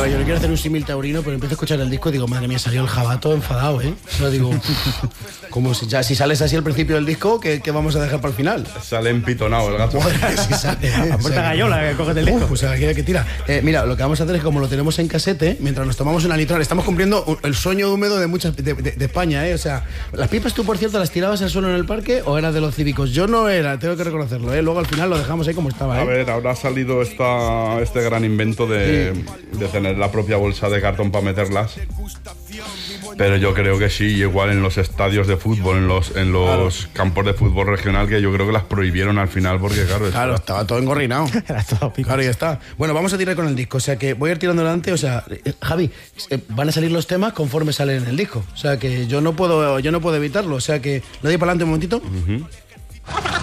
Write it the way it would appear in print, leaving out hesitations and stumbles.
ver, yo no quiero hacer un símil taurino, pero empiezo a escuchar el disco y digo, madre mía, salió el jabato enfadado, ¿eh? O sea, digo, como si sales así al principio del disco, ¿qué vamos a dejar para el final? Sale empitonado el gato. Si sale, A puerta gallola, que coges el disco. Pues aquí que tira. Mira, lo que vamos a hacer es, como lo tenemos en casete, mientras nos tomamos una litrona, estamos cumpliendo el sueño húmedo de muchas de España, ¿eh? O sea, las pipas tú, por cierto, ¿las tirabas al suelo en el parque o eras de los cívicos? Yo no era, tengo que reconocerlo, ¿eh? Luego al final lo dejamos ahí como estaba, ¿eh? A ver, ahora ha salido este gran invento de tener la propia bolsa de cartón para meterlas. Pero yo creo que sí, igual en los estadios de fútbol, en los campos de fútbol regional, que yo creo que las prohibieron al final porque, claro, estaba todo engorrinado. Era todo pico. Claro, ya está. Bueno, vamos a tirar con el disco, o sea que voy a ir tirando adelante, o sea, Javi, van a salir los temas conforme salen en el disco, o sea que yo no puedo evitarlo, o sea que lo doy para adelante un momentito.